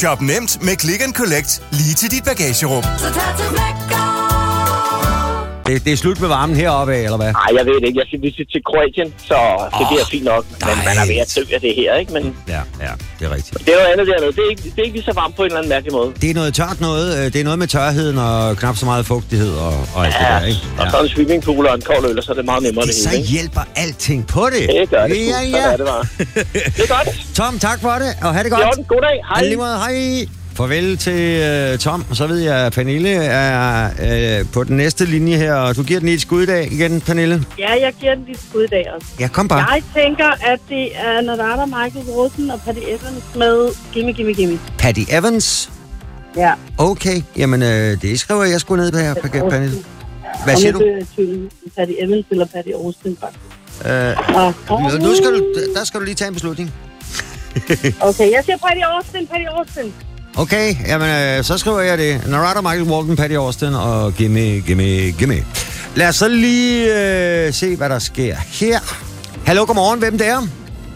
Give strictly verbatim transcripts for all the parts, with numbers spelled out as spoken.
Shop nemt med Click and Collect lige til dit bagagerum. Så tag til Flækker. Det, det er slut med varmen heroppe af, eller hvad? Nej, jeg ved det ikke. Jeg skal lige til Kroatien, så det Åh, bliver fint nok. Men man er ved at dø af det her, ikke? Men Ja, ja, det er rigtigt. det er noget andet dernede. Det er ikke, det er ikke lige så varmt på en eller anden mærkelig måde. Det er noget tørt noget. Det er noget med tørheden og knap så meget fugtighed og, og alt Ja, det der, ikke? og så en swimmingpool og en kold øl, og så er det meget nemmere det Så hele, ikke? hjælper alting på det. Det gør det. Ja, Sådan ja. er det bare. Det er godt. Tom, tak for det, og have det godt. Jorden, god dag. Hej. Lige måde, hej. Farvel til uh, Tom, og så ved jeg, at Pernille er uh, på den næste linje her, og du giver den i et skud i dag igen, Pernille. Ja, jeg giver den lige skud i dag også. Ja, kom bare. Jeg tænker, at det er Nevada, Michael Rosen og Patty Evans med Gimme, Gimme, Gimme. Patty Evans. Ja. Okay, jamen uh, det skriver jeg sgu ned på her, Pernille. Hvad siger du? Patty Evans eller Patty Austin, faktisk. Uh, nu skal du, der skal du lige tage en beslutning. Okay, jeg siger Patty Austin, Patty Austin. Okay, jamen øh, så skriver jeg det. Narada, Michael Walton, Patty Austin og Gimme, Gimme, Gimme. Lad os så lige øh, se, hvad der sker her. Hallo, godmorgen. Hvem det er?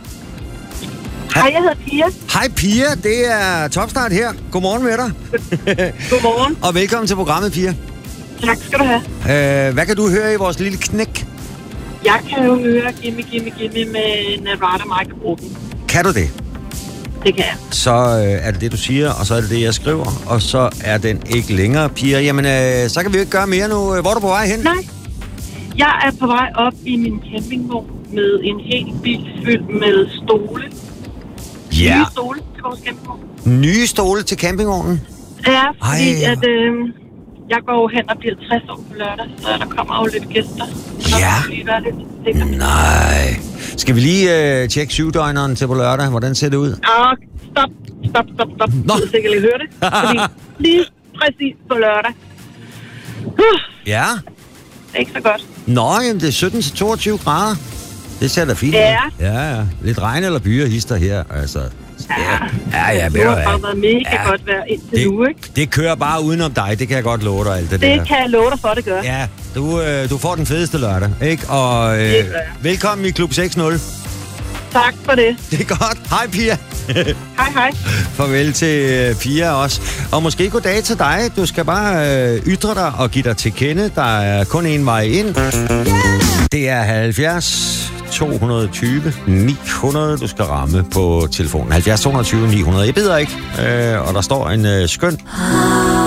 Hej, jeg hedder Pia. Hej Pia, det er Topstart her. Godmorgen med dig. Godmorgen. Og velkommen til programmet, Pia. Tak skal du have. Øh, hvad kan du høre i vores lille knæk? Jeg kan jo høre Gimme, Gimme, Gimme med Nevada, Michael Rosen. Kan du det? Det kan jeg. Så øh, er det det, du siger, og så er det det, jeg skriver, og så er den ikke længere, Pia. Jamen, øh, så kan vi jo ikke gøre mere nu. Hvor er du på vej hen? Nej. Jeg er på vej op i min campingvogn med en hel bil fyldt med stole. Ja. Nye stole til vores campingvogn. Nye stole til campingvognen? Ja, fordi Ej. at, øh, jeg går jo hen og bliver tres år på lørdag, så der kommer jo lidt gæster. Så Ja. der må lige være lidt sikkert. Nej. Skal vi lige øh, tjekke syvdøgneren til på lørdag? Hvordan ser det ud? Ah, stop, stop, stop, stop. Nå. Du vil sikkert lige høre det. Fordi lige præcis på lørdag. Uh, Ja. det er ikke så godt. Nå, jamen det er sytten til toogtyve grader. Det ser da fint ud. Ja. Ja, ja. Lidt regn eller byer hister her, altså. Ja, ja, ja, ved Det du har hvad? bare været mega Ja. godt vejr indtil nu, ikke? Det, det kører bare udenom dig, det kan jeg godt love dig, alt det, Det der. kan jeg love dig for, det gør. Ja, du, øh, du får den fedeste lørdag, ikke? Og øh, Det gør jeg. velkommen i Klub seks nul. Tak for det. Det er godt. Hej, Pia. Hej, hej. Farvel til øh, Pia også. Og måske goddag til dig. Du skal bare øh, ytre dig og give dig til kende. Der er kun en vej ind. Det er halvfjerds to tyve ni hundrede, du skal ramme på telefonen. halvfjerds to tyve ni hundrede. Jeg beder ikke. Øh, og der står en øh, skøn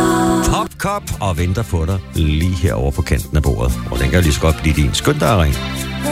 popkop og venter på dig lige herovre på kanten af bordet. Og den kan lige så godt blive din. Skynd dig at ringe.